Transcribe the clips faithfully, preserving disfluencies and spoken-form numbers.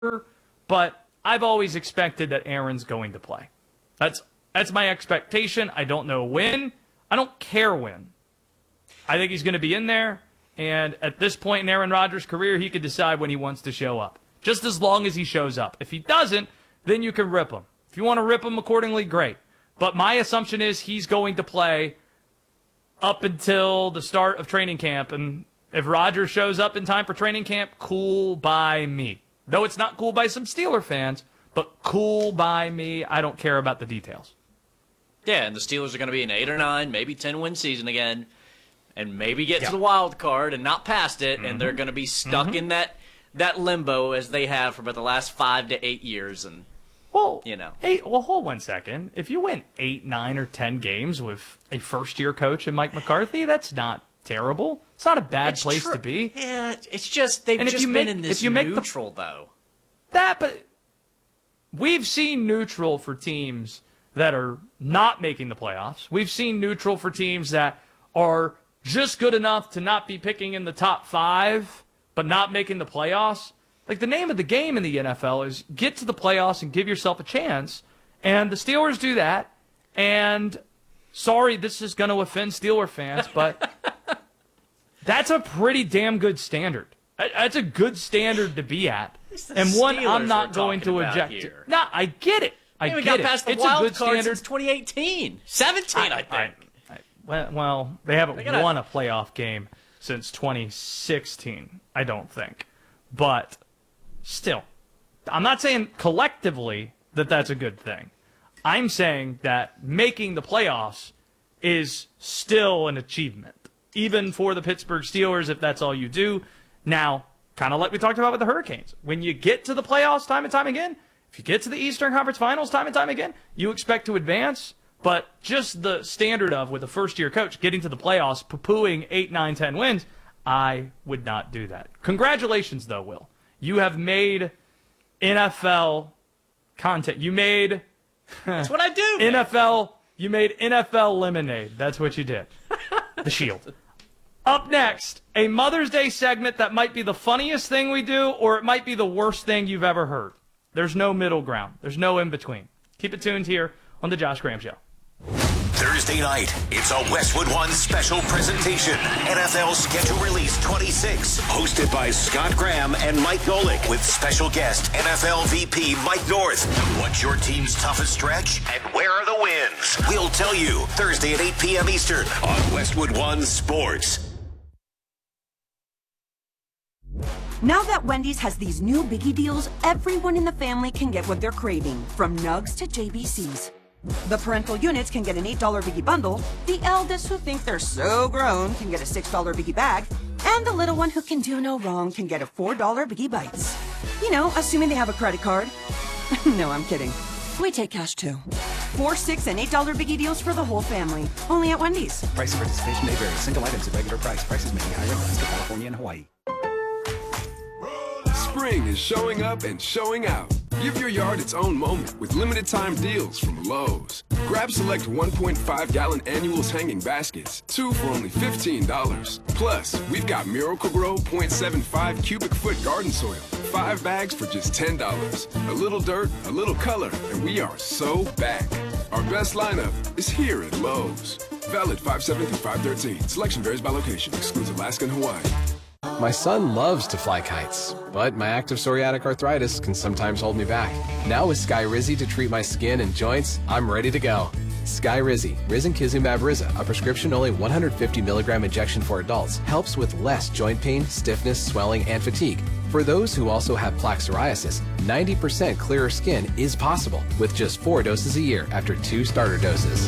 but I've always expected that Aaron's going to play. That's that's my expectation. I don't know when. I don't care when. I think he's going to be in there, and at this point in Aaron Rodgers' career, he could decide when he wants to show up, just as long as he shows up. If he doesn't, then you can rip him. If you want to rip him accordingly, great. But my assumption is he's going to play up until the start of training camp, and if Rodgers shows up in time for training camp, cool by me. Though it's not cool by some Steeler fans, but cool by me. I don't care about the details. Yeah, and the Steelers are going to be an eight or nine, maybe ten-win season again, and maybe get yeah. to the wild card and not past it, mm-hmm. and they're going to be stuck mm-hmm. in that that limbo as they have for about the last five to eight years. And well, you know, eight, well, hold one second. If you win eight, nine, or ten games with a first-year coach and Mike McCarthy, that's not terrible. It's not a bad it's place tr- to be. Yeah, it's just they've and just been make, in this if you neutral make the, though. That, but we've seen neutral for teams that are not making the playoffs. We've seen neutral for teams that are just good enough to not be picking in the top five, but not making the playoffs. Like, the name of the game in the N F L is get to the playoffs and give yourself a chance. And the Steelers do that. And sorry, this is going to offend Steeler fans, but that's a pretty damn good standard. That's a good standard to be at. And one Steelers I'm not going to object to. No, I get it. I we get got past it. the It's wild a good card standard. since twenty eighteen. seventeen, I, I think. I, I, well, well, they haven't they gotta, won a playoff game since twenty sixteen, I don't think. But still, I'm not saying collectively that that's a good thing. I'm saying that making the playoffs is still an achievement, even for the Pittsburgh Steelers, if that's all you do. Now, kind of like we talked about with the Hurricanes, when you get to the playoffs time and time again, if you get to the Eastern Conference Finals time and time again, you expect to advance. But just the standard of, with a first-year coach, getting to the playoffs, poo-pooing eight, nine, ten wins, I would not do that. Congratulations, though, Will. You have made N F L content. You made... That's what I do, man. N F L, you made N F L lemonade. That's what you did. The Shield. Up next, a Mother's Day segment that might be the funniest thing we do, or it might be the worst thing you've ever heard. There's no middle ground. There's no in-between. Keep it tuned here on The Josh Graham Show. Thursday night, it's a Westwood One special presentation. N F L Schedule Release twenty-six, hosted by Scott Graham and Mike Golick, with special guest N F L V P Mike North. What's your team's toughest stretch, and where are the wins? We'll tell you Thursday at eight p.m. Eastern on Westwood One Sports. Now that Wendy's has these new biggie deals, everyone in the family can get what they're craving, from nugs to J B Cs. The parental units can get an eight dollar biggie bundle, the eldest who think they're so grown can get a six dollar biggie bag, and the little one who can do no wrong can get a four dollar biggie bites. You know, assuming they have a credit card. No, I'm kidding. We take cash too. Four, six, and eight dollar biggie deals for the whole family. Only at Wendy's. Price and participation may vary. Single items at regular price. Prices may be higher in Alaska, California, and Hawaii. Spring is showing up and showing out. Give your yard its own moment with limited time deals from Lowe's. Grab select one point five gallon annuals hanging baskets, two for only fifteen dollars. Plus, we've got Miracle-Gro point seven five cubic foot garden soil, five bags for just ten dollars. A little dirt, a little color, and we are so back. Our best lineup is here at Lowe's. Valid five seven through five thirteen. Selection varies by location. Excludes Alaska and Hawaii. My son loves to fly kites, but my active psoriatic arthritis can sometimes hold me back. Now with Skyrizi to treat my skin and joints, I'm ready to go. Skyrizi, Risankizumab Riza, a prescription-only one hundred fifty milligram injection for adults, helps with less joint pain, stiffness, swelling, and fatigue. For those who also have plaque psoriasis, ninety percent clearer skin is possible with just four doses a year after two starter doses.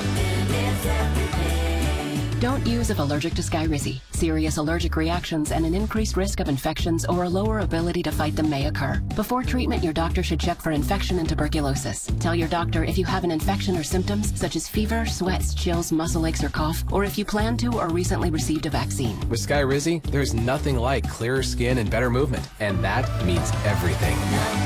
Don't use if allergic to Skyrizi. Serious allergic reactions and an increased risk of infections or a lower ability to fight them may occur. Before treatment, your doctor should check for infection and tuberculosis. Tell your doctor if you have an infection or symptoms such as fever, sweats, chills, muscle aches, or cough, or if you plan to or recently received a vaccine. With Skyrizi, there's nothing like clearer skin and better movement, and that means everything.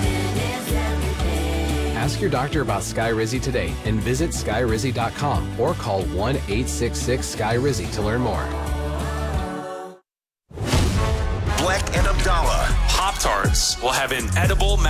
Ask your doctor about Skyrizi today and visit Skyrizi dot com or call one eight six six Sky Rizzi to learn more. Black and Abdallah, Pop-Tarts. will have an edible